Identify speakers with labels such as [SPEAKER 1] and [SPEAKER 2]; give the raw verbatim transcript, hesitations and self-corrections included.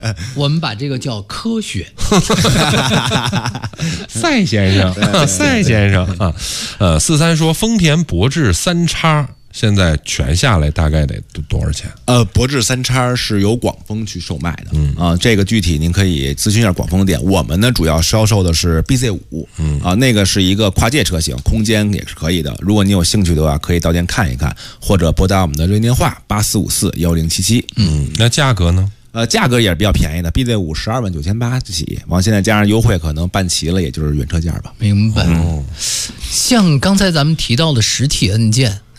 [SPEAKER 1] 我们把这个叫科学。
[SPEAKER 2] 赛先生，赛先生啊，呃，四三说丰田博智三叉现在全下来大概得多少钱？
[SPEAKER 3] 呃，博智三叉是由广丰去售卖的，嗯啊，这个具体您可以咨询一下广丰的店。我们呢主要销售的是 B Z 五，嗯啊，那个是一个跨界车型，空间也是可以的。如果你有兴趣的话，可以到店看一看，或者拨打我们的热线电话八四五四幺零七七。
[SPEAKER 2] 嗯，那价格呢？
[SPEAKER 3] 呃，价格也是比较便宜的 ，B Z 五十二万九千八起，往现在加上优惠，可能办齐了，也就是原车价吧。
[SPEAKER 1] 明白。哦、像刚才咱们提到的实体按键。